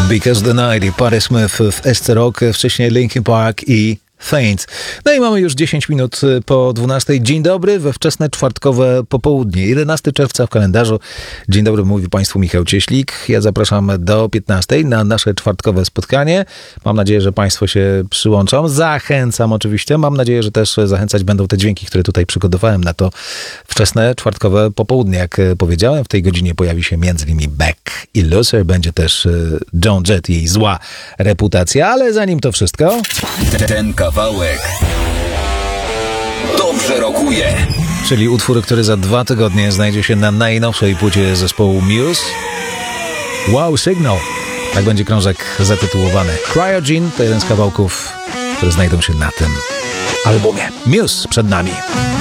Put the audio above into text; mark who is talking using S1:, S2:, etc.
S1: Because the Night i Patti Smith w SC Rock, wcześniej Linkin Park i Faint. No i mamy już 10 minut po 12. Dzień dobry, we wczesne czwartkowe popołudnie. 11 czerwca w kalendarzu. Dzień dobry, mówi Państwu Michał Cieślik. Ja zapraszam do 15 na nasze czwartkowe spotkanie. Mam nadzieję, że Państwo się przyłączą. Zachęcam oczywiście. Mam nadzieję, że też zachęcać będą te dźwięki, które tutaj przygotowałem na to wczesne czwartkowe popołudnie. Jak powiedziałem, w tej godzinie pojawi się m.in. Beck i Loser. Będzie też Joan Jett i jej zła reputacja, ale zanim to wszystko...
S2: Ten kawałek dobrze rokuje.
S1: Czyli utwór, który za 2 tygodnie znajdzie się na najnowszej płycie zespołu Muse. Wow Signal. Tak będzie krążek zatytułowany. Cryogen to jeden z kawałków, które znajdą się na tym albumie. Muse przed nami.